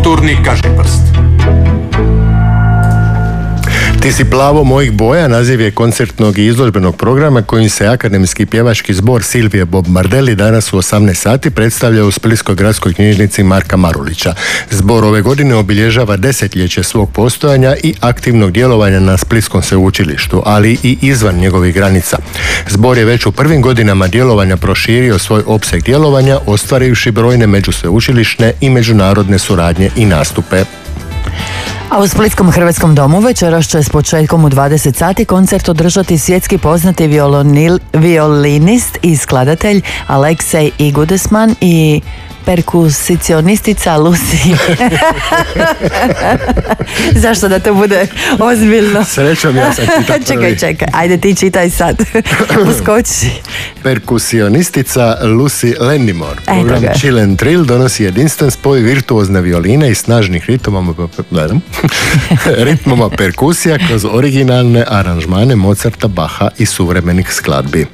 Kulturni kažiprst. Ti si plavo mojih boja, naziv je koncertnog i izložbenog programa kojim se akademski pjevački zbor Silvije Bob Mardelli danas u 18 sati predstavlja u Splitskoj gradskoj knjižnici Marka Marulića. Zbor ove godine obilježava desetljeće svog postojanja i aktivnog djelovanja na Splitskom sveučilištu, ali i izvan njegovih granica. Zbor je već u prvim godinama djelovanja proširio svoj opseg djelovanja, ostvarivši brojne međusveučilišne i međunarodne suradnje i nastupe. A u Splitskom Hrvatskom domu večeras će s početkom u 20 sati koncert održati svjetski poznati violinist i skladatelj Aleksej Igudesman i perkusionistica Lucy. Zašto da to bude ozbiljno? Srećom, ja sam čitao prvi. Čekaj, ajde ti čitaj sad. Uskoči. Perkusionistica Lucy Lennimore. Program Chill and Trill donosi jedinstven spoj virtuozne violine i snažnih ritmoma perkusija kroz originalne aranžmane Mozarta, Baha i suvremenih skladbi.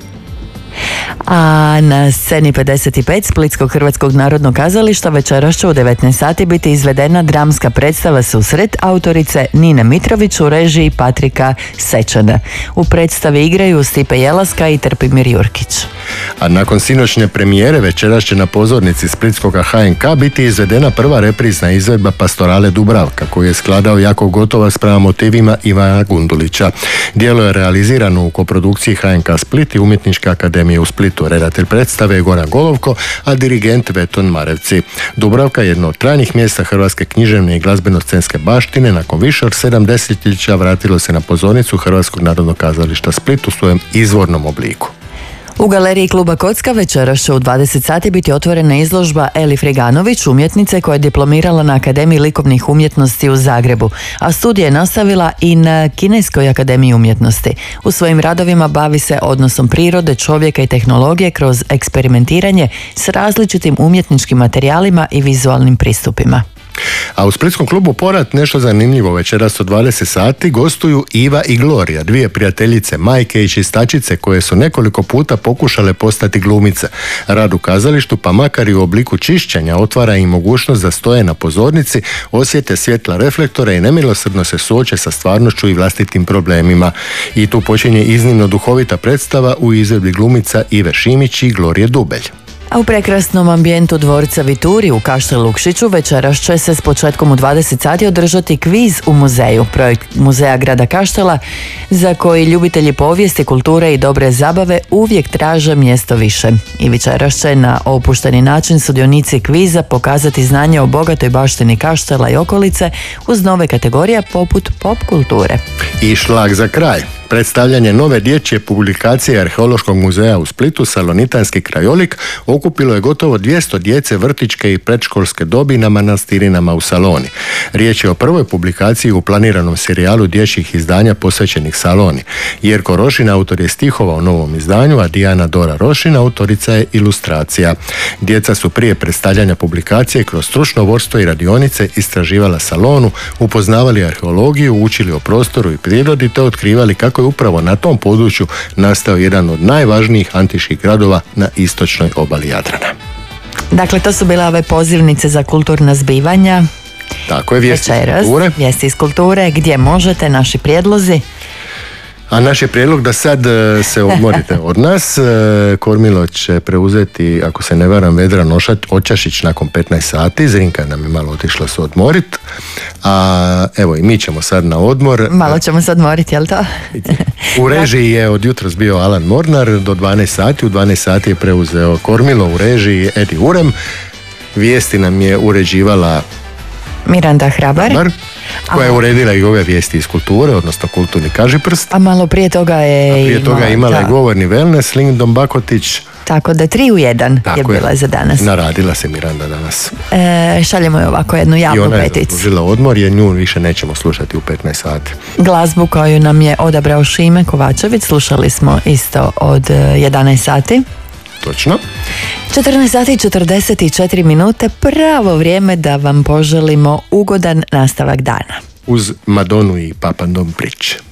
A na sceni 55 Splitskog Hrvatskog narodnog kazališta večeras će u 19 sati biti izvedena dramska predstava Susret autorice Nine Mitrović u režiji Patrika Sečana. U predstavi igraju Stipe Jelaska i Trpimir Jurkić. A nakon sinoćnje premijere večeras će na pozornici Splitskog HNK biti izvedena prva reprizna izvedba Pastorale Dubravka, koju je skladao Jakov Gotovac prema motivima Ivana Gundulića. Djelo je realizirano u koprodukciji HNK Split i Umjetničke akademije u Splitu. Redatelj predstave je Goran Golovko, a dirigent Veton Marevci. Dubravka je jedno od trajnih mjesta hrvatske književne i glazbeno-scenske baštine. Nakon više od 7 desetljeća vratilo se na pozornicu Hrvatskog narodnog kazališta Split u svojem izvornom obliku. U galeriji kluba Kocka večeras će u 20 sati biti otvorena izložba Eli Friganović, umjetnice koja je diplomirala na Akademiji likovnih umjetnosti u Zagrebu, a studije je nastavila i na Kineskoj akademiji umjetnosti. U svojim radovima bavi se odnosom prirode, čovjeka i tehnologije kroz eksperimentiranje s različitim umjetničkim materijalima i vizualnim pristupima. A u Splitskom klubu Porat nešto zanimljivo. Večeras od 20 sati gostuju Iva i Gloria, dvije prijateljice, majke i čistačice koje su nekoliko puta pokušale postati glumice. Rad u kazalištu, pa makar i u obliku čišćenja, otvara im mogućnost da stoje na pozornici, osjete svjetla reflektora i nemilosrdno se suoče sa stvarnošću i vlastitim problemima. I tu počinje iznimno duhovita predstava u izvedbi glumica Ive Šimić i Glorije Dubelj. A u prekrasnom ambijentu dvorca Vituri u Kaštel Lukšiću večeras će se s početkom u 20 sati održati kviz u muzeju. Projekt Muzeja grada Kaštela, za koji ljubitelji povijesti, kulture i dobre zabave uvijek traže mjesto više. I večeras će na opušteni način sudionici kviza pokazati znanje o bogatoj baštini Kaštela i okolice uz nove kategorije poput pop kulture. I šlag za kraj. Predstavljanje nove dječje publikacije Arheološkog muzeja u Splitu Salonitanski krajolik okupilo je gotovo 200 djece vrtićke i predškolske dobi na manastirinama u Saloni. Riječ je o prvoj publikaciji u planiranom serijalu dječjih izdanja posvećenih Saloni. Jerko Rošin autor je stihova u novom izdanju, a Dijana Dora Rošin autorica je ilustracija. Djeca su prije predstavljanja publikacije kroz stručno vodstvo i radionice istraživala Salonu, upoznavali arheologiju, učili o prostoru i prirodi te otkrivali kako je upravo na tom području nastao jedan od najvažnijih antičkih gradova na istočnoj obali Jadrana. Dakle, to su bile ove pozivnice za kulturna zbivanja. Tako je, vijesti iz kulture. Vijesti iz kulture, gdje možete, naši prijedlozi. A naš je prijedlog da sad se odmorite od nas. Kormilo će preuzeti, ako se ne varam, Vedran Očašić nakon 15 sati. Zrinka nam je malo otišla se odmorit. A evo i mi ćemo sad na odmor. Malo ćemo se odmoriti, jel to? U režiji je od jutros bio Alan Mornar do 12 sati. U 12 sati je preuzeo Kormilo, u režiji Edi Urem. Vijesti nam je uređivala Miranda Hrabar, koja je uredila i ove vijesti iz kulture, odnosno kulturni kažiprst. A malo prije toga je imala i govorni wellness, Lindon Bakotić. Tako da 3 u 1 je bila za danas. Naradila se Miranda danas. Šaljemo je ovako jednu javnu peticu. I ona je zaslužila odmor jer nju više nećemo slušati u 15 sati. Glazbu koju nam je odabrao Šime Kovačević slušali smo isto od 11 sati. Točno. 14 sati i 44 minute, pravo vrijeme da vam poželimo ugodan nastavak dana. Uz Madonu i Papa Don't Preach.